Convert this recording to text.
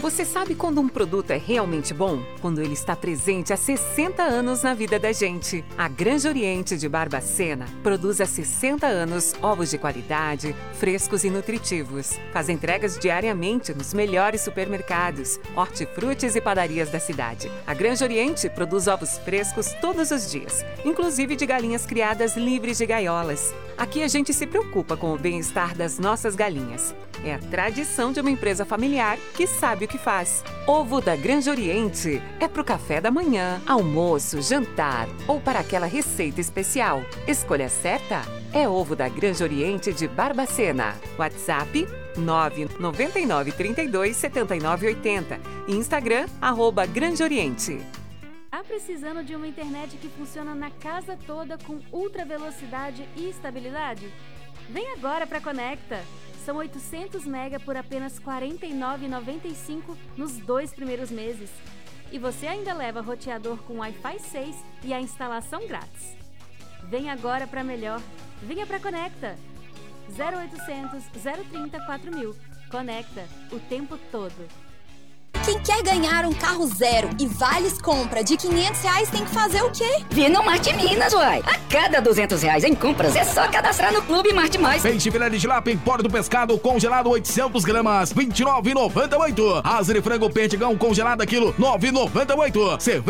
Você sabe quando um produto é realmente bom? Quando ele está presente há 60 anos na vida da gente. A Granja Oriente de Barbacena produz há 60 anos ovos de qualidade, frescos e nutritivos. Faz entregas diariamente nos melhores supermercados, hortifrutis e padarias da cidade. A Granja Oriente produz ovos frescos todos os dias, inclusive de galinhas criadas livres de gaiolas. Aqui a gente se preocupa com o bem-estar das nossas galinhas. É a tradição de uma empresa familiar que sabe o que faz. Ovo da Granja Oriente é para o café da manhã, almoço, jantar ou para aquela receita especial. Escolha certa é ovo da Granja Oriente de Barbacena. WhatsApp 999 32 79 80 e Instagram @Granja Oriente. Tá precisando de uma internet que funciona na casa toda com ultra velocidade e estabilidade? Vem agora para Conecta! São 800 mega por apenas R$ 49,95 nos 2 primeiros meses. E você ainda leva roteador com Wi-Fi 6 e a instalação grátis. Vem agora para melhor. Venha para Conecta. 0800 030 4000. Conecta o tempo todo. Quem quer ganhar um carro zero e vales compra de R$500 tem que fazer o quê? Vir no Marte Minas, uai. A cada R$200 em compras é só cadastrar no Clube Marte Mais. Peixe filé de tilápia em pó do pescado congelado 800 gramas, R$29,98. Asa de frango pentigão congelada quilo, R$9,98.